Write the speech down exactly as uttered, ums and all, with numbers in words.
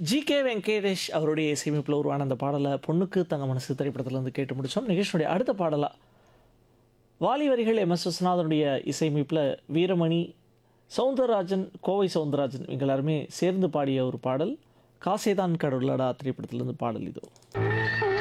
G K Venkatesh அவருடைய இசையமைப்பில் உருவான அந்த பாடலை பொண்ணுக்கு தங்க மனசு திரைப்படத்திலிருந்து கேட்டு முடித்தோம். நிகழ்ச்சியுடைய அடுத்த பாடலாக வாலி வரிகள் எம் எஸ் விஸ்வநாதனுடைய இசையமைப்பில் வீரமணி, சவுந்தரராஜன், கோவை சவுந்தரராஜன் இவங்க எல்லாருமே சேர்ந்து பாடிய ஒரு பாடல் காசேதான் கடவுளடா திரைப்படத்திலிருந்து பாடல் இதோ.